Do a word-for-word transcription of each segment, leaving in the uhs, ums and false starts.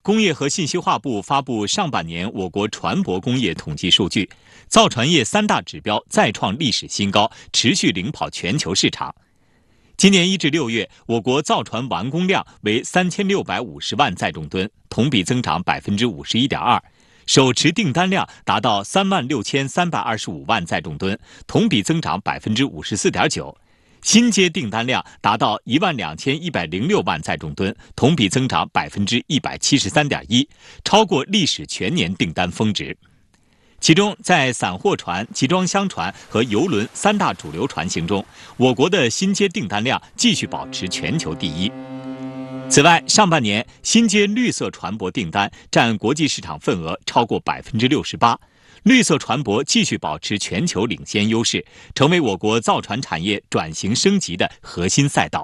工业和信息化部发布上半年我国船舶工业统计数据，造船业三大指标再创历史新高，持续领跑全球市场。今年一至六月，我国造船完工量为三千六百五十万载重吨，同比增长百分之五十一点二，手持订单量达到三万六千三百二十五万载重吨，同比增长百分之五十四点九。新接订单量达到一万两千一百零六万载重吨，同比增长百分之一百七十三点一，超过历史全年订单峰值。其中，在散货船、集装箱船和邮轮三大主流船型中，我国的新接订单量继续保持全球第一。此外，上半年新接绿色船舶订单占国际市场份额超过百分之六十八，绿色船舶继续保持全球领先优势，成为我国造船产业转型升级的核心赛道。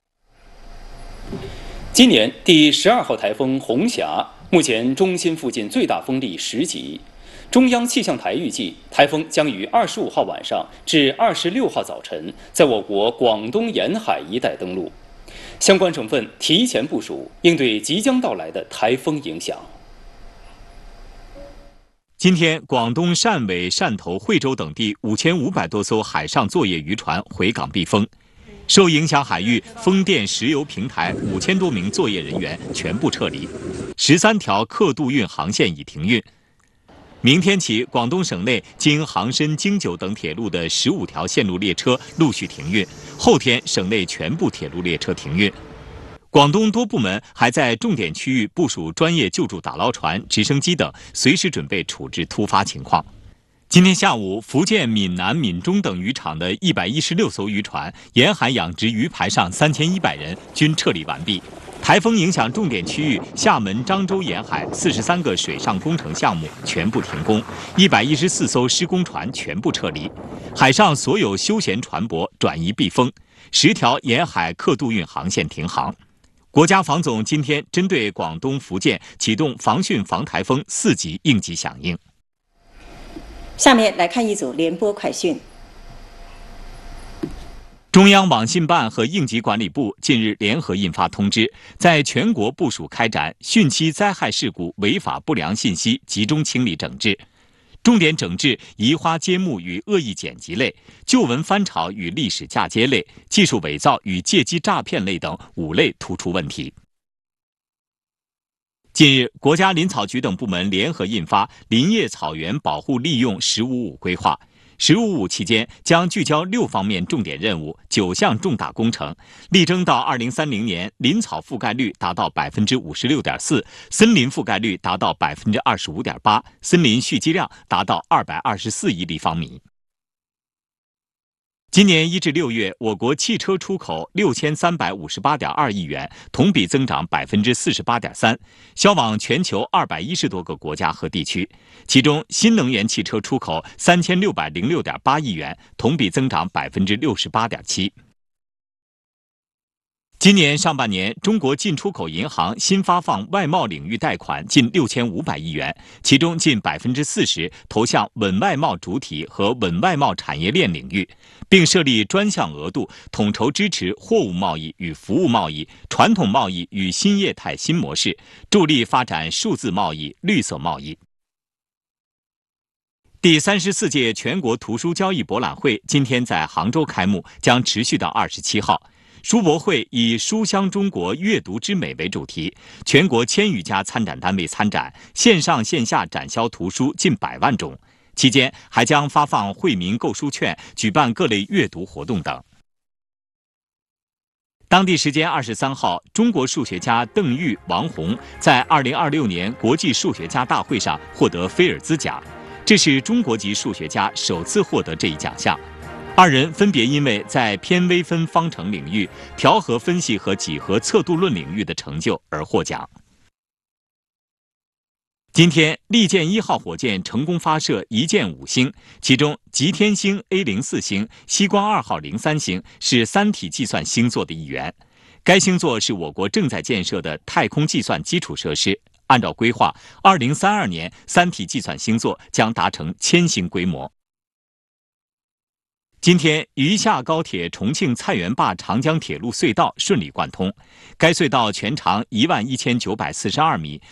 今年第十二号台风红霞，目前中心附近最大风力十级。中央气象台预计，台风将于二十五号晚上至二十六号早晨在我国广东沿海一带登陆，相关省份提前部署，应对即将到来的台风影响。 今天，广东汕尾、汕头、惠州等地五千五百多艘海上作业渔船回港避风，受影响海域风电、石油平台五千多名作业人员全部撤离，十三条客渡运航线已停运。明天起，广东省内经杭深、京九等铁路的十五条线路列车陆续停运，后天省内全部铁路列车停运。广东多部门还在重点区域部署专业救助打捞船、直升机等，随时准备处置突发情况。今天下午，福建闽南、闽中等渔场的一百一十六艘渔船沿海养殖鱼排上三千一百人均撤离完毕。台风影响重点区域厦门、漳州沿海四十三个水上工程项目全部停工，一百一十四艘施工船全部撤离，海上所有休闲船舶转移避风，十条沿海客渡运航线停航。国家防总今天针对广东、福建启动防汛防台风四级应急响应。 下面来看一组联播快讯。 中央网信办和应急管理部近日联合印发通知，在全国部署开展汛期灾害事故违法不良信息集中清理整治，重点整治移花接木与恶意剪辑类、旧闻翻炒与历史嫁接类、技术伪造与借机诈骗类等五类突出问题。近日，国家林草局等部门联合印发《林业草原保护利用“十五五”规划》。十五五期间将聚焦六方面重点任务、九项重大工程，力争到二零三零年林草覆盖率达到百分之五十六点四，森林覆盖率达到百分之二十五点八，森林蓄积量达到二百二十四亿立方米。今年一至六月，我国汽车出口六千三百五十八点二亿元，同比增长百分之四十八点三，销往全球二百一十多个国家和地区。其中，新能源汽车出口三千六百零六点八亿元，同比增长百分之六十八点七。今年上半年，中国进出口银行新发放外贸领域贷款近六千五百亿元，其中近百分之四十投向稳外贸主体和稳外贸产业链领域，并设立专项额度，统筹支持货物贸易与服务贸易、传统贸易与新业态新模式，助力发展数字贸易、绿色贸易。第三十四届全国图书交易博览会今天在杭州开幕，将持续到二十七号。书博会以“书香中国，阅读之美”为主题，全国千余家参展单位参展，线上线下展销图书近百万种。期间还将发放惠民购书券，举办各类阅读活动等。当地时间二十三号，中国数学家邓玉、王红在二零二六年国际数学家大会上获得菲尔兹奖，这是中国籍数学家首次获得这一奖项。二人分别因为在偏微分方程领域、调和分析和几何测度论领域的成就而获奖。今天，利剑一号火箭成功发射一箭五星，其中吉天星 A 零四 星、西光二号零三星是三体计算星座的一员。该星座是我国正在建设的太空计算基础设施。按照规划，二零三二年三体计算星座将达成千星规模。今天，渝下高铁重庆菜园坝长江铁路隧道顺利贯通。该隧道全长一万一千九百四十二米，